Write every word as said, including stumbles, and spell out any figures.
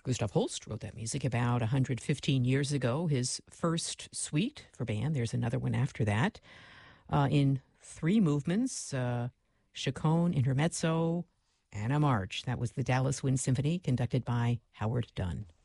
Gustav Holst wrote that music about one hundred fifteen years ago, his first suite for band. There's another one after that uh, in three movements, uh, Chaconne, Intermezzo, and a March. That was the Dallas Wind Symphony, conducted by Howard Dunn.